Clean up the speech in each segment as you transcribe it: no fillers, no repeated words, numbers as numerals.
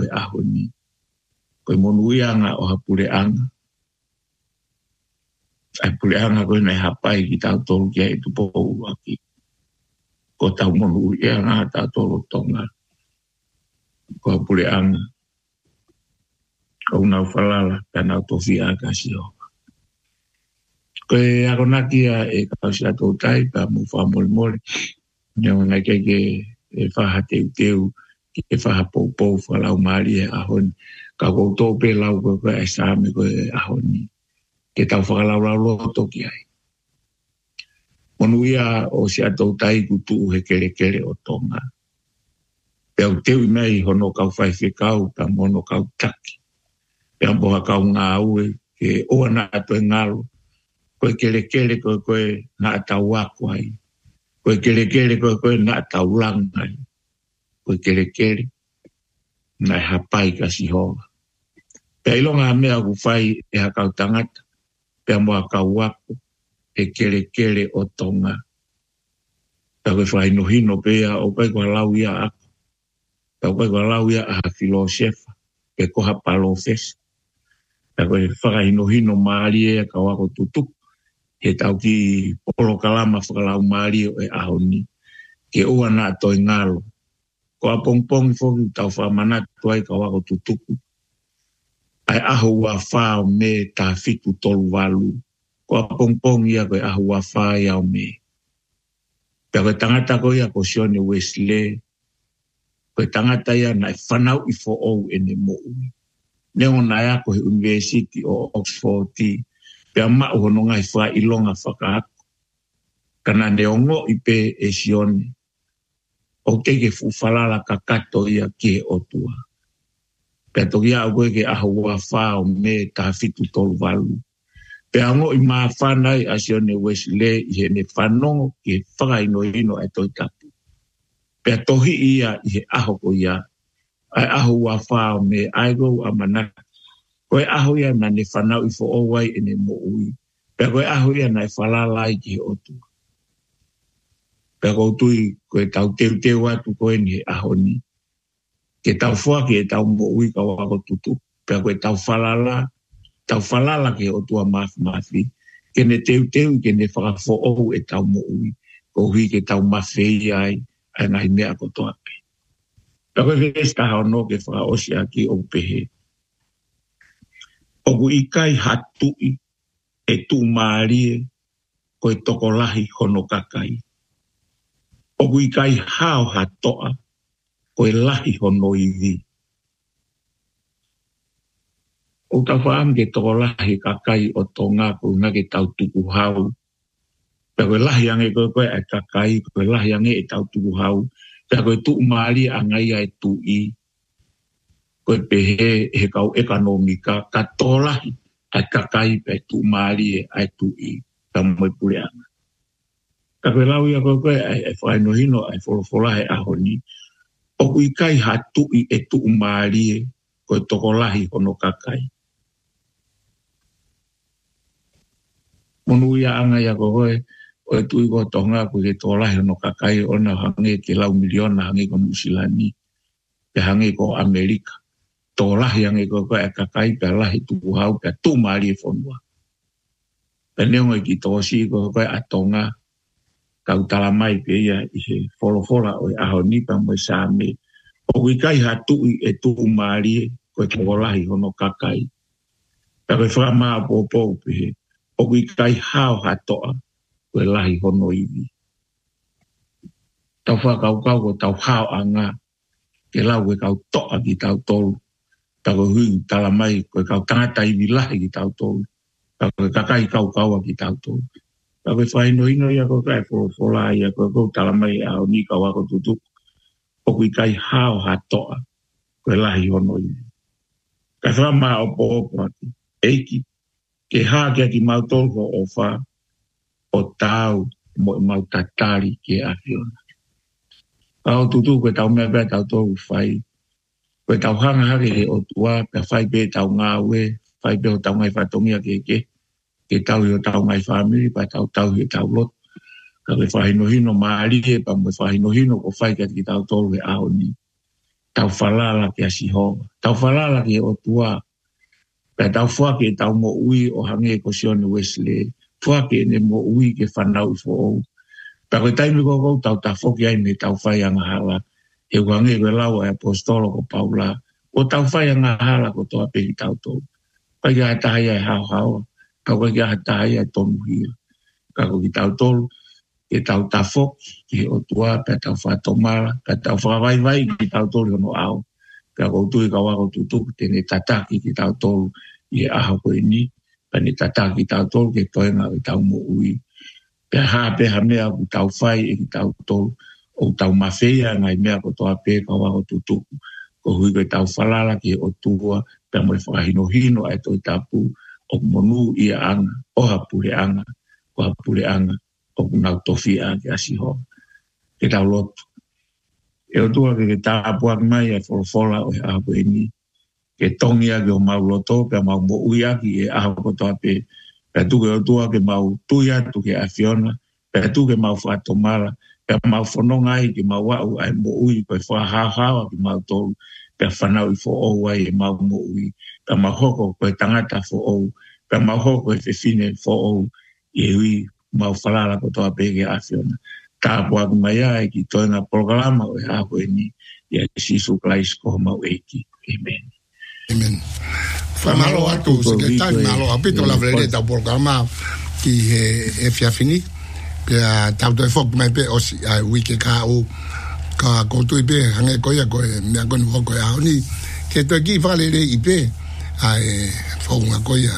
ahoni. Koe monuianga o hapureanga. Hapureanga koe nei hapai ki tau tolu kia i tupo uaki. Ko tau monuianga tau tolu tonga. Ko hapureanga. Ko unau falala kanau tofia kasio. Koe agonakia e kausia tau tai pa mufa mole. Nyo ngai ke e whaha teu ke whaha pou whalau maari e ahoni. Ka koutou pe lau koe e sāme koe e ahoni. Ke tau whakalau loto ki ai. Monuia o si atou tai kutu he kere o tonga. Pea teu nei hono kau whaiwhekau ka mono kau taki. Pea mboha kau ngā ue ke oa na ato e ngalo. Koe kere koe na atau wako ai. Koe kere koe na atau langai. Koe kere na hapai ka sihoa. Pea ilonga mea ku whai e hakau tangata. Pea moa kau wako e kere o tonga. Pea koe whai nohino pea o koe kua lau ia ako. Pea koe kua lau ia a filosefa. Pe koha palo fes. Pea koe whai nohino maari e ka wako tutuku. He tau ki polo kalama whakalau maari e ahoni. Ke ua na ato e ngalo. Ko a pongpongi foki tau whamanatu ai ka wako tutuku. Ai aho ua whao me ta fitu tolu walu. Ko a pongpongi ia koe aho ua whao iau me. Pea koe tangata koe ia ko Sione Wesley. Koe tangata ia na e whanau i fo ou ene mo ui. Neo na ia ko he University o Oxford. Pea mao hono ngai wha ilonga whakaako. Kana neongo i pe e Sione. O keke fufalala kakato ia ke o tua. Pea toki au koe ke aho ua whao me ta fitu tolu walu. Pea ngo i maa whanai a Sione Wesley i he ne whanongo ke whakaino hino e toi tapu. Pea tohi ia i he aho ko ia. Ai aho ua whao me aigo a manaka. Koe aho ia na ne whanau i fo owai e ne mo ui. Pea koe aho ia na e whalalai ki he otu. Pea koutui koe tau teu atu koe ni he aho ni. Ke tau fua ki e tau mo ui ka wako tutu. Pea koe tau whalala ki he otu a mafi. Ke ne teu ke ne whakafo ohu e tau mo ui. Ko hui ke tau mawhei ai ngai mea kotoa pe. Pea koe vesta hao no ke whakaosi aki o pehe. Ogu ikai hatui e tu maarie koe tokolahi hono kakai. Ogu ikai hao hatoa koe lahi hono iwi. O ta whaam ke tokolahi kakai o tonga koe nga ke tau tuku hau. Pea koe lahi ange koe e kakai, koe lahi ange e tau tuku hau. Pea koe tu maarie angai ai tu i. Koe pehe he kau ekonomika ka tolahi ai kakai pe tu maari ai tu i ka moi pureanga. Ka koe lau ia koe ai whainohino ai wholofola he ahoni. O kui kai hatu i e tu maari koe tokolahi hono kakai. Monu ia anga ia koe o e tui ko tonga koe ke tokolahi hono kakai ona hange ke lau miliona hange ko Musilani pe hange ko Amerika. Tō lahi ange koe e kakai pia lahi tuku hau pia tū maari e whonua. Pia neonga ki tōsi koe a tonga kau talamai pe ia i he wholofola o e aho nipa mo e sāme. O kui kai hatu i e tū maari koe tō lahi hono kakai. Pia koe whakamā pōpō pe he. O kui kai hao hatoa koe lahi hono iwi. Tau whakaukau ko tau hao anga ke lau e kau toa ki tau tolu. Tako hui talamai koe kau tangata i wilahi ki tau tolu. Tako kakai kau ki tau tolu. Tako whainohino ia koe kai wholofola ia koe kau talamai au ni kau ako tutuk. O kui kai hao hatoa koe lahi hono i. Kai whama o pōpo ati. Eiki ke haa kia ki mau tolu ko o wha o tau mo i mau tatari ke awhiona. Kau tutuk koe tau mea pia tau tolu whai. Koe tau hanga hake he o tua, pia whai pe tau ngāwe, whai pe o tau ngai whatongia ke tau hi o tau ngai whamiri, pa tau hi o tau lot. Ka koe whahinohino maari he, pa mo whahinohino ko whai ki tau tolu he aho ni. tau falala ki asihova. Tau falala ki o tua. Pea tau fuake tau mo ui o hange ko sione Wesley. Fuake ne mo ui ke whanau fo ou. Pea koe taimi ko tau ta foki ai me tau whai anga hala. E wange koe lau e apostolo ko Paula. O tau whai anga hala ko toa peki tau tau. Pai kia hatahai ai hao hao. Ka koe kia hatahai ai tonu hia. Ka koe ki tau tolu. Ke tau ta foki ki o tua. Pea tau whatomala. Pea tau whakawai ki tau tolu hono au. Pea kou tui ka wako tutuku tene tataki ki tau tolu i aho koe ni. Pea ni tataki ki tau tolu ke toenga i tau mo ui. Pea hape ha mea ku tau whai e ki tau tolu. O tau mawhea ngai mea ko toa pe ka wako tutuku. Ko hui koe tau whalala ki o tua. Pea mo e whakahino hino ai toi tapu. O monu i anga. O hapure anga. O hapure anga. O kunau tofia ki asiho. Ke tau lotu. E o tua ke tāpua ki mai e wholofola o e aho e ni. Ke tongi ake o mau loto, pia mau mo ui aki e aho kotoa pe. Pia tuke o tua ke mau tuia, tuke a Fiona. Pia tuke mau whatomala. Pia mau whanonga ai ki mau wau ai mo ui. Pia whahahawa ki mau tolu. Pia whanau i fo ou ai e mau mo ui. Pia mau hoko koe tangata fo ou. Pia mau hoko e whewhine fo ou. I e ui mau whalala kotoa pe ke a Fiona. Tāpua ki mai ai ki toenga programa o e aho e ni. Ia Sisu Christ ko mau eiki. Amen. Amen. Whamalo atu, sekretari malo apito la vele tau programa ki e fiafini. Pea tau toi fok mai pe osi ai wike ka o ka koutu i pe hange koia koe mea koni hoko e aho ni. Ke toi ki whalele i pe ai whaunga koia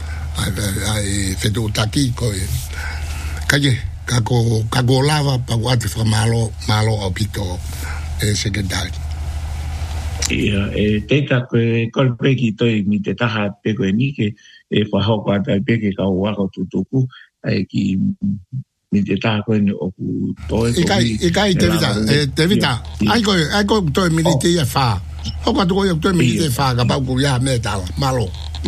ai whetu taki koe. Kaje. Kako lava pa wate fra malo apito secretary. Ia teita koe kolpeki toi mi te taha peko e nike e whahoko atai peke ka wako tutuku ai ki mi te taha koe ni oku toi. Ikai Tevita, ai koe toi milite ia wha. Hoko atu koe toi milite wha ka pauku ia me tala, malo.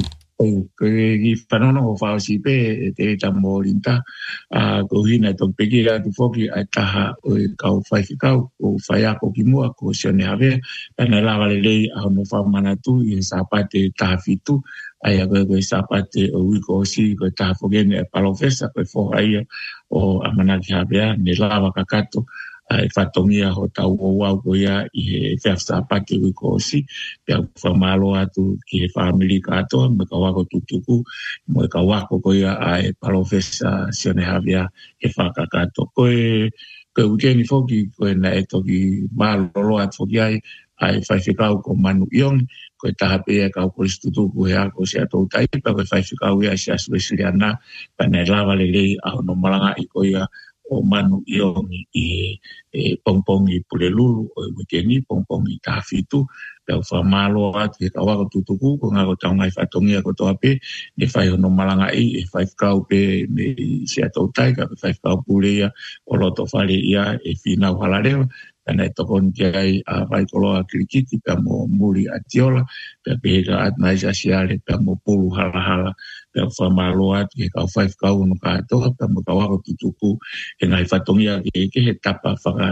Koe ki whanono o whaosi pe te ta mōrinta ko hina tō peki atu whoki ai taha o e kau whaiwhikau o whaiako ki mua ko sione hawe pēnei lawa lelei a hono whamanatu i e sāpate taha fitu ai a koe sāpate o wiko o si koe taha whogene e palofesa koe whohaia o amanaki hawea ne lawa kakato ai whatongia ho tau o wau ko ia i he whewsa pake wiko o si pia whamalo atu ki he whamili katoa me ka wako tutuku mo ka wako ko ia ai palofesa sione havia he whakakato koe ukeni whoki koe na eto ki malolo atu whoki ai whaiwhikau ko manu iong koe taha pia ka upolis tutuku he ako si atou taipa koe whaiwhikau ia si asuesiri ana pa nei lawa lelei a hono malanga i ko ia o manu iongi i pongpongi pulelulu o wikeni pongpongi tafitu pia whamalo atu e kawako tutuku ko ngako taungai whatongia ko toa pe ne whai hono malanga i e whaifkau pe me si atou tai ka whaifkau puleia o loto whare ia e whinau halarewa kana e tokon ki ai a waikoloa kirikiti pia mo muri atiola pia peheka atnaisa siale pia mo pulu halahala pia whamalo atu e kau whaifkau no katoa pia mo kawako tutuku e ngai whatongia ke he tapa whaka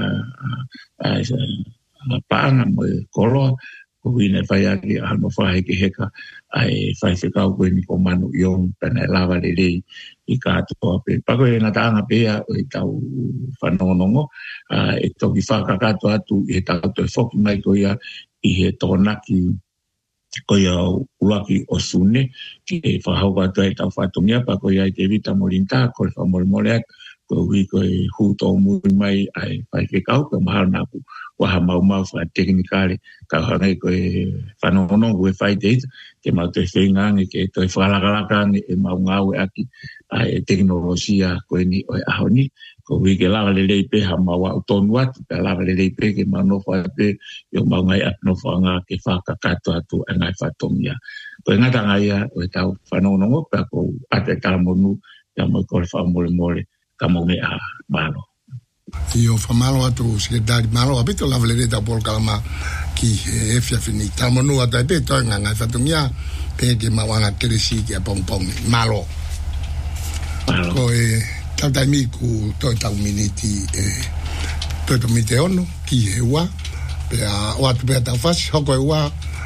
paanga mo e koloa ko wine whai ake hano whahe ke heka ai whaifekau koe ni ko manu iong pena e lawa lelei i katoa pe. Pako e ngataanga pea o e tau whanongonongo e toki whakakato atu i he tau toi whoki mai ko ia i he tonaki ko ia ulaki o sune ki e whahauka atu e tau whatongia pa ko ia i te vita morinta ko e whamoremore atu ko hui ko e huto mui mai ai whaifekau ka mahal naku waha mau wha teknikale ka hangai ko e whanongonongo e whai teita ke mau te whengangi ke toi whalakalakani e mau ngau e aki e teknolosia ko e ni o e ahoni ko hui ke lawa lelei pe ha mau au tonu atu ka lawa lelei pe ke mau nofo pe yo mau ngai ap nofo anga ke whakakato atu e ngai whatongia ko e ngata ngai o e tau whanongonongo pe ko ate kalamonu ya mo ko whamoremore ka mau me a malo Io fa malo atu sekretari malo apito la vele da por calma ki e fiafini tamonu ata pe to nga nga fatungia pe ke mawana kresi ke pong malo ko e tanta mi ku to ta miniti to to miteono ki e wa Pea o atu pea tau fasi hoko e ua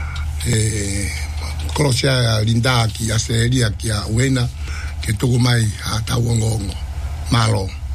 kolosia linda ki a seria ki a uena ke tuku mai a tau ongo malo.